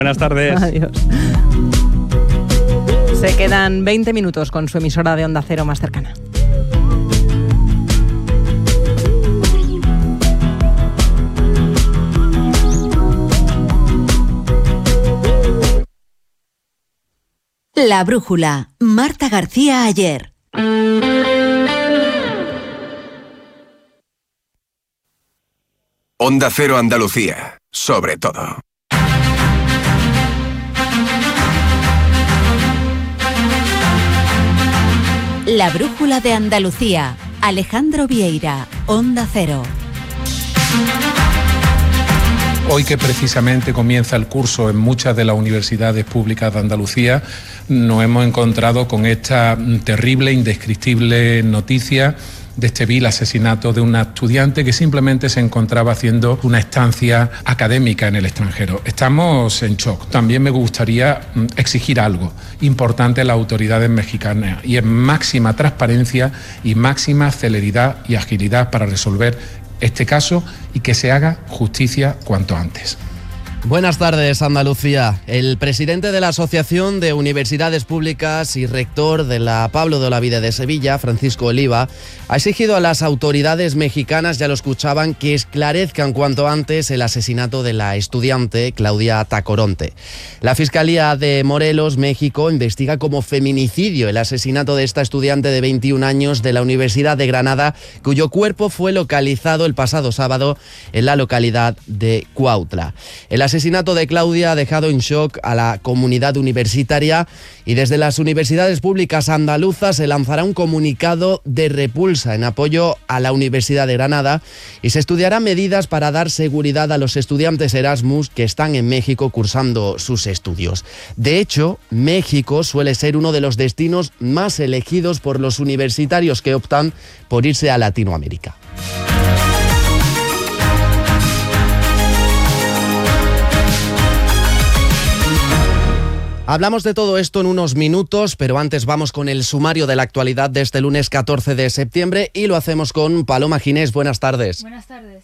Buenas tardes. Adiós. Se quedan 20 minutos con su emisora de Onda Cero más cercana. La brújula. Marta García Ayer. Onda Cero Andalucía, sobre todo. La brújula de Andalucía. Alejandro Vieira, Onda Cero. Hoy que precisamente comienza el curso en muchas de las universidades públicas de Andalucía, nos hemos encontrado con esta terrible, indescriptible noticia de este vil asesinato de una estudiante que simplemente se encontraba haciendo una estancia académica en el extranjero. Estamos en shock. También me gustaría exigir algo importante a las autoridades mexicanas, y es máxima transparencia y máxima celeridad y agilidad para resolver este caso y que se haga justicia cuanto antes. Buenas tardes, Andalucía. El presidente de la Asociación de Universidades Públicas y rector de la Pablo de Olavide de Sevilla, Francisco Oliva, ha exigido a las autoridades mexicanas, ya lo escuchaban, que esclarezcan cuanto antes el asesinato de la estudiante Claudia Tacoronte. La Fiscalía de Morelos, México, investiga como feminicidio el asesinato de esta estudiante de 21 años de la Universidad de Granada, cuyo cuerpo fue localizado el pasado sábado en la localidad de Cuautla. El asesinato de Claudia ha dejado en shock a la comunidad universitaria y desde las universidades públicas andaluzas se lanzará un comunicado de repulsa en apoyo a la Universidad de Granada y se estudiarán medidas para dar seguridad a los estudiantes Erasmus que están en México cursando sus estudios. De hecho, México suele ser uno de los destinos más elegidos por los universitarios que optan por irse a Latinoamérica. Hablamos de todo esto en unos minutos, pero antes vamos con el sumario de la actualidad de este lunes 14 de septiembre y lo hacemos con Paloma Ginés. Buenas tardes. Buenas tardes.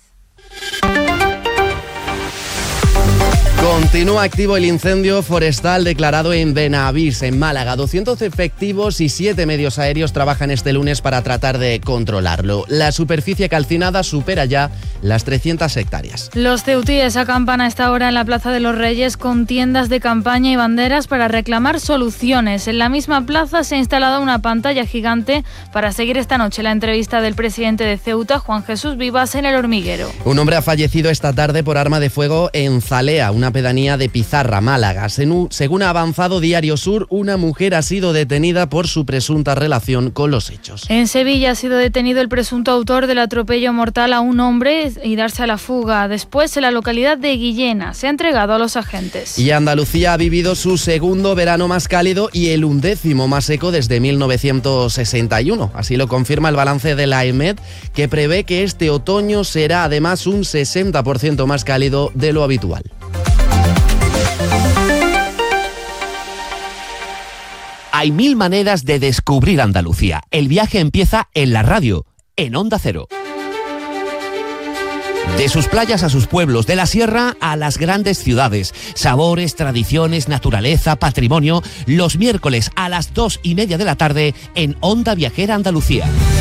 Continúa activo el incendio forestal declarado en Benavís, en Málaga. 200 efectivos y 7 medios aéreos trabajan este lunes para tratar de controlarlo. La superficie calcinada supera ya las 300 hectáreas. Los ceutíes acampan a esta hora en la Plaza de los Reyes con tiendas de campaña y banderas para reclamar soluciones. En la misma plaza se ha instalado una pantalla gigante para seguir esta noche la entrevista del presidente de Ceuta, Juan Jesús Vivas, en El Hormiguero. Un hombre ha fallecido esta tarde por arma de fuego en Zalea, una pedanía de Pizarra, Málaga. Según ha avanzado Diario Sur, una mujer ha sido detenida por su presunta relación con los hechos. En Sevilla ha sido detenido el presunto autor del atropello mortal a un hombre y darse a la fuga. Después, en la localidad de Guillena, se ha entregado a los agentes. Y Andalucía ha vivido su segundo verano más cálido y el 11º más seco desde 1961. Así lo confirma el balance de la EMET, que prevé que este otoño será además un 60% más cálido de lo habitual. Hay 1000 maneras de descubrir Andalucía. El viaje empieza en la radio, en Onda Cero. De sus playas a sus pueblos, de la sierra a las grandes ciudades. Sabores, tradiciones, naturaleza, patrimonio. Los miércoles a las 2:30 de la tarde en Onda Viajera Andalucía.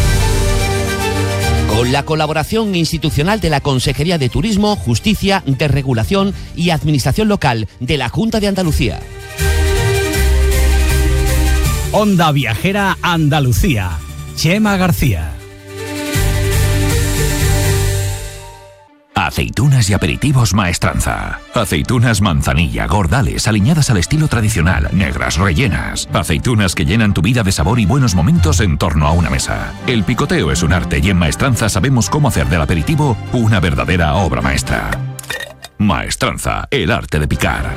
Con la colaboración institucional de la Consejería de Turismo, Justicia, Desregulación y Administración Local de la Junta de Andalucía. Onda Viajera Andalucía. Chema García. Aceitunas y aperitivos Maestranza. Aceitunas manzanilla, gordales, aliñadas al estilo tradicional, negras, rellenas. Aceitunas que llenan tu vida de sabor y buenos momentos en torno a una mesa. El picoteo es un arte y en Maestranza sabemos cómo hacer del aperitivo una verdadera obra maestra. Maestranza, el arte de picar.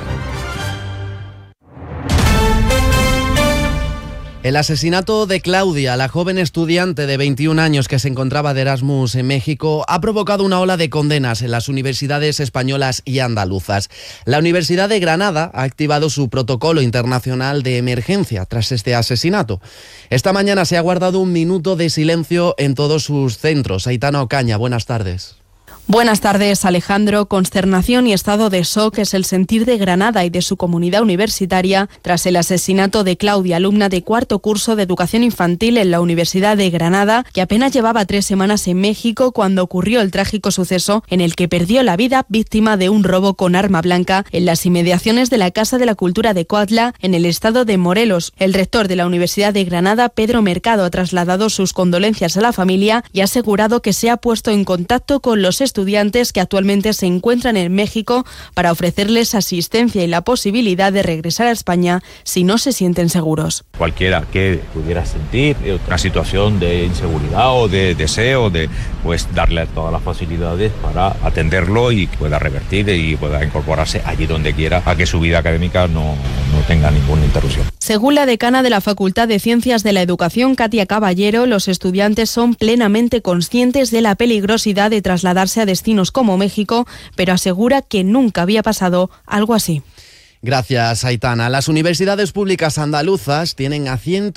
El asesinato de Claudia, la joven estudiante de 21 años que se encontraba de Erasmus en México, ha provocado una ola de condenas en las universidades españolas y andaluzas. La Universidad de Granada ha activado su protocolo internacional de emergencia tras este asesinato. Esta mañana se ha guardado un minuto de silencio en todos sus centros. Aitana Ocaña, buenas tardes. Buenas tardes, Alejandro. Consternación y estado de shock es el sentir de Granada y de su comunidad universitaria tras el asesinato de Claudia, alumna de cuarto curso de educación infantil en la Universidad de Granada, que apenas llevaba 3 semanas en México cuando ocurrió el trágico suceso en el que perdió la vida víctima de un robo con arma blanca en las inmediaciones de la Casa de la Cultura de Cuautla, en el estado de Morelos. El rector de la Universidad de Granada, Pedro Mercado, ha trasladado sus condolencias a la familia y ha asegurado que se ha puesto en contacto con los estudiantes que actualmente se encuentran en México para ofrecerles asistencia y la posibilidad de regresar a España si no se sienten seguros. Cualquiera que pudiera sentir una situación de inseguridad o de deseo de darle todas las facilidades para atenderlo y pueda revertir y pueda incorporarse allí donde quiera a que su vida académica no tenga ninguna interrupción. Según la decana de la Facultad de Ciencias de la Educación, Katia Caballero, los estudiantes son plenamente conscientes de la peligrosidad de trasladarse a destinos como México, pero asegura que nunca había pasado algo así. Gracias, Aitana. Las universidades públicas andaluzas tienen a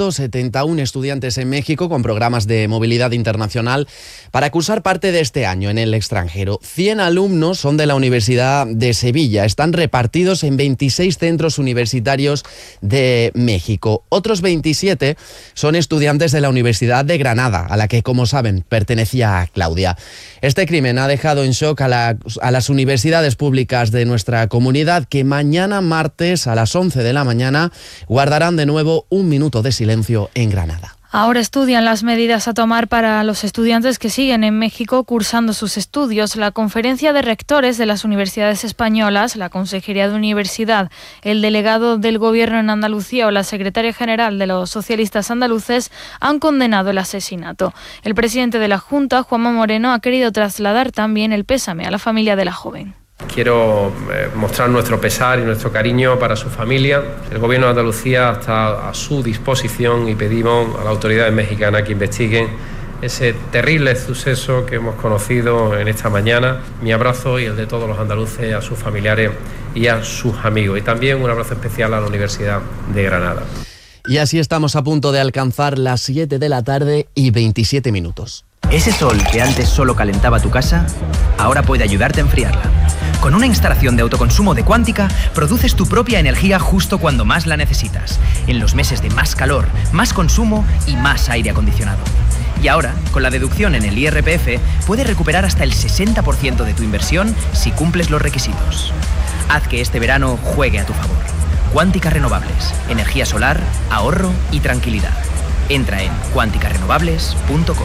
171 estudiantes en México con programas de movilidad internacional para cursar parte de este año en el extranjero. 100 alumnos son de la Universidad de Sevilla. Están repartidos en 26 centros universitarios de México. Otros 27 son estudiantes de la Universidad de Granada, a la que, como saben, pertenecía Claudia. Este crimen ha dejado en shock a las universidades públicas de nuestra comunidad, que mañana martes a las 11 de la mañana guardarán de nuevo un minuto de silencio en Granada. Ahora estudian las medidas a tomar para los estudiantes que siguen en México cursando sus estudios. La Conferencia de Rectores de las Universidades Españolas, la Consejería de Universidad, el delegado del Gobierno en Andalucía o la secretaria general de los socialistas andaluces han condenado el asesinato. El presidente de la Junta, Juanma Moreno, ha querido trasladar también el pésame a la familia de la joven. Quiero mostrar nuestro pesar y nuestro cariño para su familia. El Gobierno de Andalucía está a su disposición y pedimos a las autoridades mexicanas que investiguen ese terrible suceso que hemos conocido en esta mañana. Mi abrazo y el de todos los andaluces a sus familiares y a sus amigos. Y también un abrazo especial a la Universidad de Granada. Y así estamos a punto de alcanzar las 7 de la tarde y 27 minutos. Ese sol que antes solo calentaba tu casa, ahora puede ayudarte a enfriarla. Con una instalación de autoconsumo de Quántica, produces tu propia energía justo cuando más la necesitas, en los meses de más calor, más consumo y más aire acondicionado. Y ahora, con la deducción en el IRPF, puedes recuperar hasta el 60% de tu inversión si cumples los requisitos. Haz que este verano juegue a tu favor. Quántica Renovables, energía solar, ahorro y tranquilidad. Entra en quanticarenovables.com.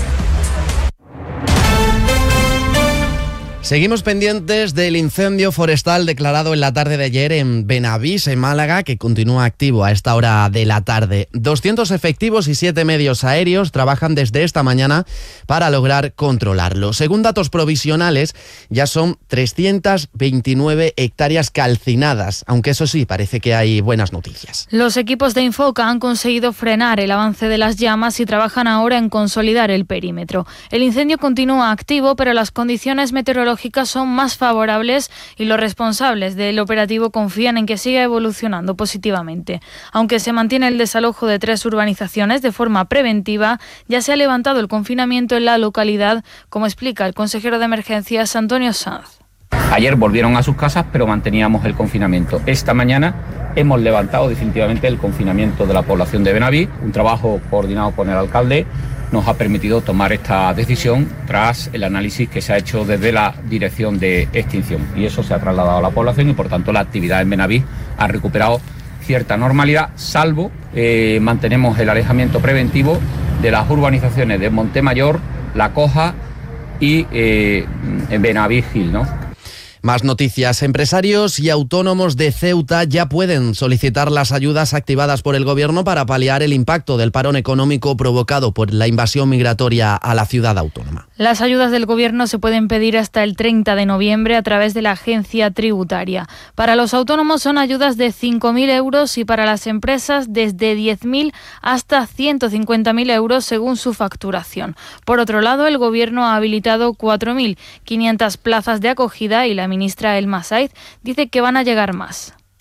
Seguimos pendientes del incendio forestal declarado en la tarde de ayer en Benavís, en Málaga, que continúa activo a esta hora de la tarde. 200 efectivos y 7 medios aéreos trabajan desde esta mañana para lograr controlarlo. Según datos provisionales, ya son 329 hectáreas calcinadas, aunque eso sí, parece que hay buenas noticias. Los equipos de Infoca han conseguido frenar el avance de las llamas y trabajan ahora en consolidar el perímetro. El incendio continúa activo, pero las condiciones meteorológicas son más favorables y los responsables del operativo confían en que siga evolucionando positivamente. Aunque se mantiene el desalojo de 3 urbanizaciones de forma preventiva, ya se ha levantado el confinamiento en la localidad, como explica el consejero de emergencias Antonio Sanz. Ayer volvieron a sus casas, pero manteníamos el confinamiento. Esta mañana hemos levantado definitivamente el confinamiento de la población de Benavís. Un trabajo coordinado con el alcalde nos ha permitido tomar esta decisión tras el análisis que se ha hecho desde la Dirección de Extinción. Y eso se ha trasladado a la población y, por tanto, la actividad en Benavís ha recuperado cierta normalidad, salvo mantenemos el alejamiento preventivo de las urbanizaciones de Montemayor, La Coja y Benavís Gil, ¿no? Más noticias. Empresarios y autónomos de Ceuta ya pueden solicitar las ayudas activadas por el Gobierno para paliar el impacto del parón económico provocado por la invasión migratoria a la ciudad autónoma. Las ayudas del Gobierno se pueden pedir hasta el 30 de noviembre a través de la agencia tributaria. Para los autónomos son ayudas de 5.000 euros y para las empresas desde 10.000 hasta 150.000 euros según su facturación. Por otro lado, el Gobierno ha habilitado 4.500 plazas de acogida y la ministra Elma Saiz dice que van a llegar más.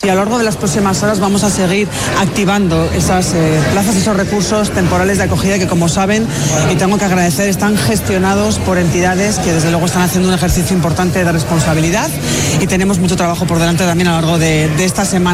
Y a lo largo de las próximas horas vamos a seguir activando esas plazas, esos recursos temporales de acogida que, como saben, y tengo que agradecer, están gestionados por entidades que desde luego están haciendo un ejercicio importante de responsabilidad, y tenemos mucho trabajo por delante también a lo largo de esta semana.